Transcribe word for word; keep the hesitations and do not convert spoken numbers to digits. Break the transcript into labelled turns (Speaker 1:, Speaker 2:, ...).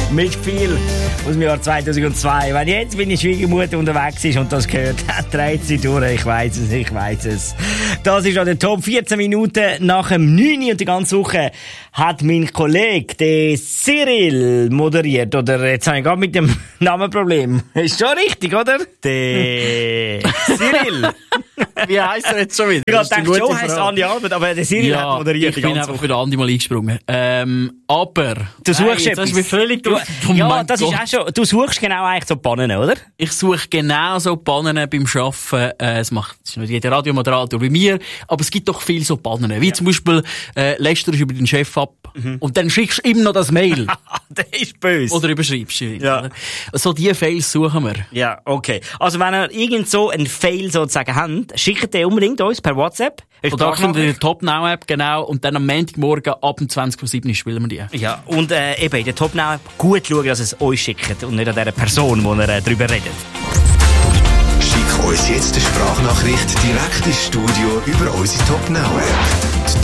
Speaker 1: mit viel aus dem Jahr zweitausendzwei. Wenn jetzt meine Schwiegermutter unterwegs ist und das gehört, dann dreht sie durch. Ich weiss es, ich weiss es. Das ist an der Top vierzehn Minuten nach dem neun und die ganze Woche hat mein Kollege, der Cyril, moderiert. Oder jetzt habe ich gerade mit dem Namenproblem. Ist schon richtig, oder? Der Cyril.
Speaker 2: Wie heisst er jetzt schon wieder?
Speaker 1: Ich dachte, Joe heisst Andi Albert, aber der Cyril
Speaker 2: ja,
Speaker 1: hat moderiert.
Speaker 2: Ich bin einfach für den Andi mal eingesprungen. Ähm, aber...
Speaker 1: Du suchst
Speaker 2: hey,
Speaker 1: etwas.
Speaker 2: Das ist mir völlig
Speaker 1: du,
Speaker 2: oh
Speaker 1: Ja, das
Speaker 2: Gott.
Speaker 1: ist auch schon... Du suchst genau eigentlich so Pannen, oder?
Speaker 2: Ich suche genau so Pannen beim Arbeiten. Äh, es macht es ist nicht jeder Radiomoderator wie mir, aber es gibt doch viel so Pannen. Wie ja. zum Beispiel, äh, lästerst über den Chef ab mhm. und dann schickst du ihm noch das Mail.
Speaker 1: Der ist böse.
Speaker 2: Oder überschreibst du ihn.
Speaker 1: Ja.
Speaker 2: Oder? So diese Fails suchen wir.
Speaker 1: Ja, okay. Also wenn ihr irgend so einen Fail sozusagen habt, schickt den unbedingt uns per WhatsApp.
Speaker 2: Oder in der Top Now App, genau. Und dann am Montagmorgen ab dem zwanzig Uhr sieben spielen wir die.
Speaker 1: Ja, und äh, eben in der Top Now App gut schauen, dass es euch schickt und nicht an dieser Person, die ihr äh, darüber redet.
Speaker 3: Schick uns jetzt eine Sprachnachricht direkt ins Studio über unsere Top Now App.